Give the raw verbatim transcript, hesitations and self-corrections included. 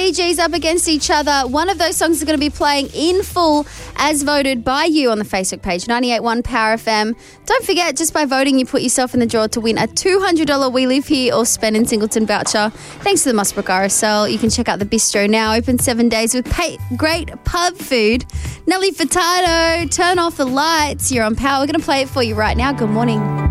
Bee Gees up against each other. One of those songs is going to be playing in full as voted by you on the Facebook page, ninety-eight point one Power F M. Don't forget, just by voting, you put yourself in the draw to win a two hundred dollars We Live Here or Spend in Singleton voucher. Thanks to the Mossbrook R S L. You can check out the bistro now, open seven days with pay- great pub food. Nelly Furtado, Turn Off the Lights. You're on Power. We're going to play it for you right now. Good morning.